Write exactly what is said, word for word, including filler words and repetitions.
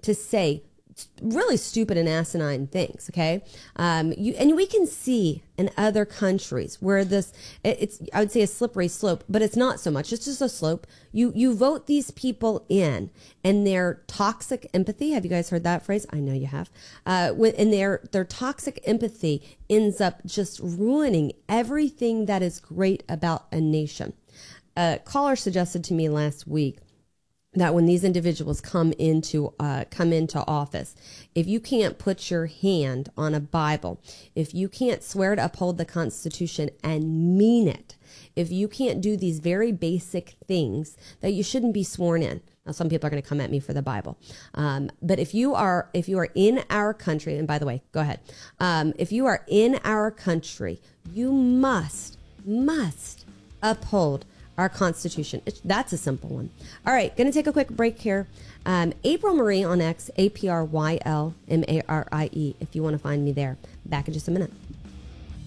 to say really stupid and asinine things. Okay. Um, you, and we can see in other countries where this, it, it's, I would say a slippery slope, but it's not so much. It's just a slope. You, you vote these people in and their toxic empathy. Have you guys heard that phrase? I know you have. Uh, when, and their, their toxic empathy ends up just ruining everything that is great about a nation. A caller suggested to me last week that when these individuals come into uh, come into office, if you can't put your hand on a Bible, if you can't swear to uphold the Constitution and mean it, if you can't do these very basic things, that you shouldn't be sworn in. Now, some people are going to come at me for the Bible, um, but if you are if you are in our country, and by the way, go ahead, um, if you are in our country, you must must uphold our Constitution. It's, that's a simple one. All right, going to take a quick break here. Um, April Marie on X, A P R Y L M A R I E, if you want to find me there. Back in just a minute.